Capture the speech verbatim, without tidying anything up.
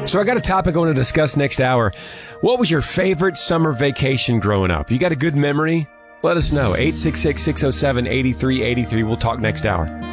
So I got a topic I want to discuss next hour. What was your favorite summer vacation growing up? You got a good memory? Let us know. eight six six, six oh seven, eight three eight three. We'll talk next hour.